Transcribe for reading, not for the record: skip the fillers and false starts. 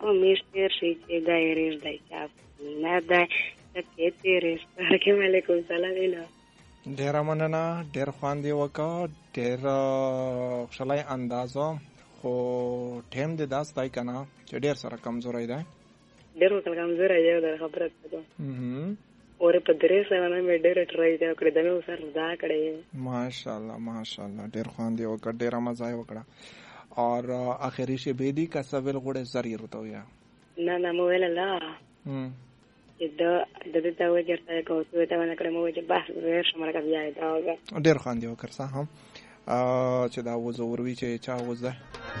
او میشتر شي چې دایره دی چا نه ده چې تیرې سترګې علیکم سلام اینا ډیر مننه ډیر خوند یې وکړ ډیر خوشاله اندازو خو ټیم دې داس دی کنه چې ډیر سره کمزوري دی ډیر کمزوري دی د خبره ته اور په درې سره نه مې ډېر ټرای دا کړې دا مې سره دا کړې ماشاءالله ډېر خوند یې وکړ ډېر مزه یې وکړه اور اخري شی به دي کا سوال غوړې ضرور ته ویا نه مو ویل لا دا د دې ته وګورته کوڅه ته ونه کړم مو چې بس ډېر شماره کا بیا دا ډېر خوند یې وکړ صح هم چې دا وزور وی چې چا وزه